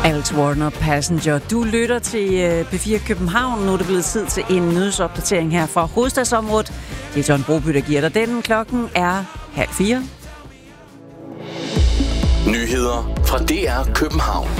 Alt Warner Passenger. Du lytter til P4 København. Nu er det blevet tid til en nyhedsopdatering her fra hovedstadsområdet. Det er John Broby, der giver dig den. Klokken er 3:30. Nyheder fra DR København.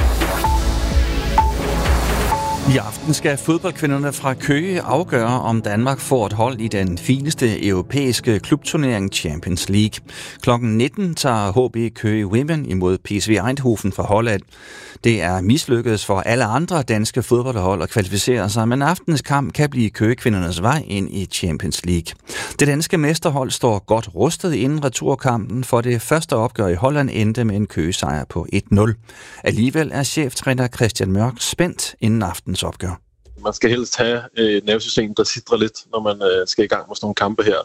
I aften skal fodboldkvinderne fra Køge afgøre, om Danmark får et hold i den fineste europæiske klubturnering Champions League. Klokken 19 tager HB Køge Women imod PSV Eindhoven fra Holland. Det er mislykkedes for alle andre danske fodboldhold at kvalificere sig, men aftenens kamp kan blive Køge-kvindernes vej ind i Champions League. Det danske mesterhold står godt rustet inden returkampen, for det første opgør i Holland endte med en Køge-sejr på 1-0. Alligevel er cheftræner Christian Mørk spændt inden aftens opgør. Man skal helst have et nervesystem, der sidder lidt, når man skal i gang med sådan nogle kampe her.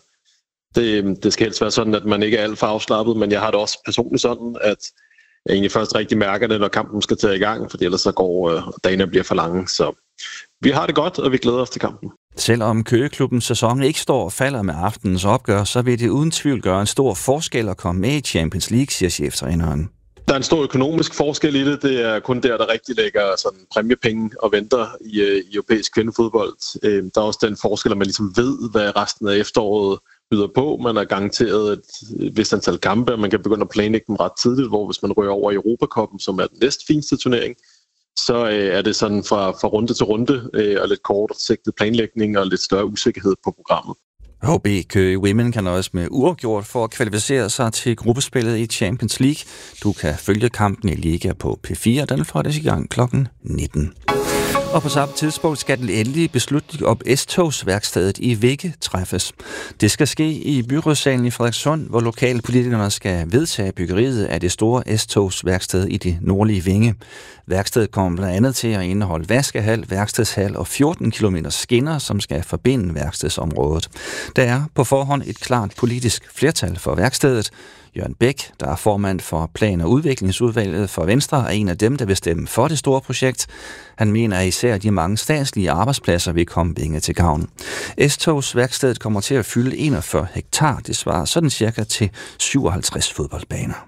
Det skal helst være sådan, at man ikke er alt for afslappet, men jeg har det også personligt sådan, at jeg egentlig først rigtig mærker det, når kampen skal tage i gang, for ellers så går dagene bliver for lange. Så vi har det godt, og vi glæder os til kampen. Selvom Køgeklubbens sæson ikke står og falder med aftenens opgør, så vil det uden tvivl gøre en stor forskel at komme med i Champions League, siger cheftræneren. Der er en stor økonomisk forskel i det. Det er kun der rigtig lægger sådan præmiepenge og venter i europæisk kvindefodbold. Der er også den forskel, at man ligesom ved, hvad resten af efteråret byder på. Man er garanteret et vist antal kampe, og man kan begynde at planlægge dem ret tidligt, hvor hvis man rører over i Europacupen, som er den næstfineste turnering, så er det sådan fra runde til runde og lidt kortsigtet planlægning og lidt større usikkerhed på programmet. HB Køge Women kan nøjes med uafgjort for at kvalificere sig til gruppespillet i Champions League. Du kan følge kampen i Liga på P4, den får det i gang klokken 19. Og på samme tidspunkt skal den endelige beslutning om S-togsværkstedet i Vægge træffes. Det skal ske i byrådssalen i Frederikssund, hvor lokale politikerne skal vedtage byggeriet af det store S-togsværksted i det nordlige Vinge. Værkstedet kommer blandt andet til at indeholde vaskehal, værkstedshal og 14 km skinner, som skal forbinde værkstedsområdet. Der er på forhånd et klart politisk flertal for værkstedet. Jørgen Bæk, der er formand for Plan- og Udviklingsudvalget for Venstre, er en af dem, der vil stemme for det store projekt. Han mener, at især de mange statslige arbejdspladser vil komme Vinge til gavn. S-togsværkstedet kommer til at fylde 41 hektar. Det svarer sådan cirka til 57 fodboldbaner.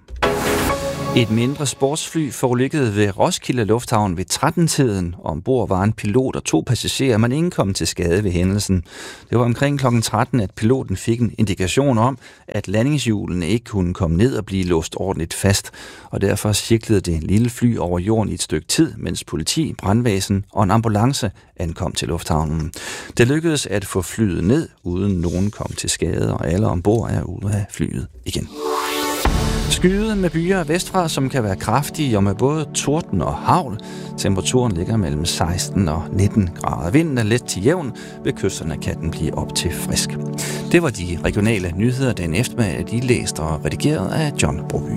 Et mindre sportsfly forulykkede ved Roskilde Lufthavn ved 13-tiden. Ombord var en pilot og 2 passagerer, men ingen kom til skade ved hændelsen. Det var omkring kl. 13, at piloten fik en indikation om, at landingshjulene ikke kunne komme ned og blive låst ordentligt fast, og derfor cirklede det lille fly over jorden i et stykke tid, mens politi, brandvæsen og en ambulance ankom til lufthavnen. Det lykkedes at få flyet ned, uden nogen kom til skade, og alle ombord er ude af flyet igen. Skyet med byer vestfra, som kan være kraftige og med både torden og hagl. Temperaturen ligger mellem 16 og 19 grader. Vinden er let til jævn. Ved kysterne kan den blive op til frisk. Det var de regionale nyheder den eftermiddag, de læst og redigeret af John Broby.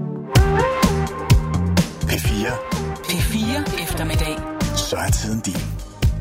P4 P4 eftermiddag. Så er tiden din.